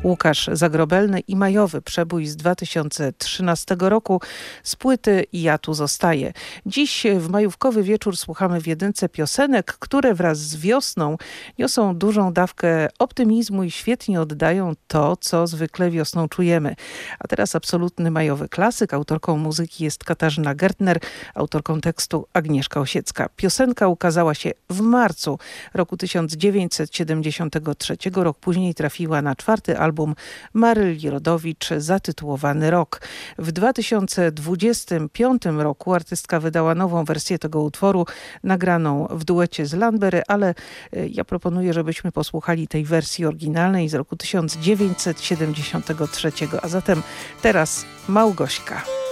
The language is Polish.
Łukasz Zagrobelny i majowy przebój z 2013 roku z płyty Ja tu zostaję. Dziś w majówkowy wieczór słuchamy w jedynce piosenek, które wraz z wiosną niosą dużą dawkę optymizmu i świetnie oddają to, co zwykle wiosną czujemy. A teraz absolutny majowy klasyk. Autorką muzyki jest Katarzyna Gertner, autorką tekstu Agnieszka Osiecka. Piosenka ukazała się w marcu roku 1973. Rok później trafiła na 4. album Maryli Rodowicz zatytułowany Rok. W 2025 roku artystka wydała nową wersję tego utworu, nagraną w duecie z Landberry, ale ja proponuję, żebyśmy posłuchali tej wersji oryginalnej z roku 1973. A zatem teraz Małgośka.